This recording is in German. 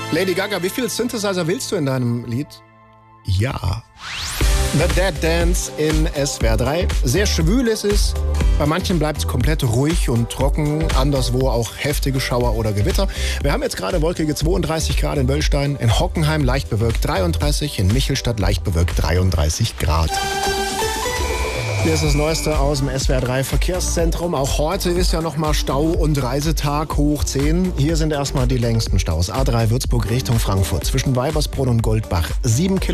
Lady Gaga, wie viel Synthesizer willst du in deinem Lied? Ja. The Dead Dance in SWR 3. Sehr schwül ist es. Bei manchen bleibt es komplett ruhig und trocken. Anderswo auch heftige Schauer oder Gewitter. Wir haben jetzt gerade wolkige 32 Grad in Wöllstein. In Hockenheim leicht bewölkt 33. In Michelstadt leicht bewölkt 33 Grad. Hier ist das Neueste aus dem SWR 3 Verkehrszentrum. Auch heute ist ja nochmal Stau- und Reisetag hoch 10. Hier sind erstmal die längsten Staus. A3 Würzburg Richtung Frankfurt zwischen Weibersbrunn und Goldbach 7 Kilometer.